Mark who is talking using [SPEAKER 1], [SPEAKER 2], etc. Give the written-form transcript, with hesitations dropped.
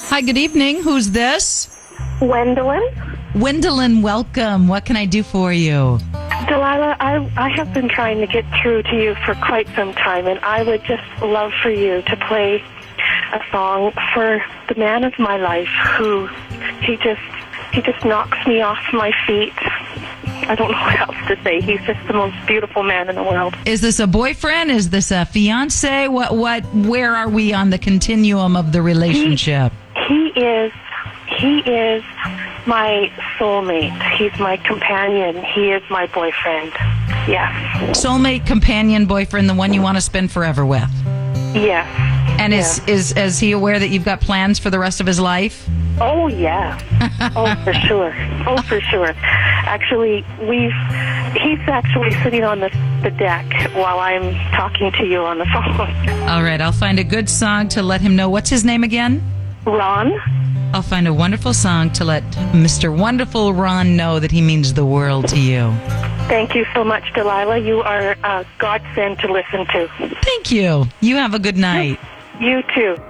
[SPEAKER 1] Hi, good evening. Who's this?
[SPEAKER 2] Gwendolyn.
[SPEAKER 1] Gwendolyn, welcome. What can I do for you?
[SPEAKER 2] Delilah, I have been trying to get through to you for quite some time, and I would just love for you to play a song for the man of my life who he just knocks me off my feet. I don't know what else to say. He's just the most beautiful man in the world.
[SPEAKER 1] Is this a boyfriend? Is this a fiance? Where are we on the continuum of the relationship?
[SPEAKER 2] He is my soulmate. He's my companion. He is my boyfriend. Yes.
[SPEAKER 1] Soulmate, companion, boyfriend, the one you want to spend forever with.
[SPEAKER 2] Yes.
[SPEAKER 1] And is he aware that you've got plans for the rest of his life?
[SPEAKER 2] Oh, yeah. Oh, for sure. Oh, for sure. Actually, he's actually sitting on the deck while I'm talking to you on the phone.
[SPEAKER 1] All right, I'll find a good song to let him know. What's his name again?
[SPEAKER 2] Ron.
[SPEAKER 1] I'll find a wonderful song to let Mr. Wonderful Ron know that he means the world to you.
[SPEAKER 2] Thank you so much, Delilah. You are a godsend to listen to.
[SPEAKER 1] Thank you. You have a good night.
[SPEAKER 2] You too.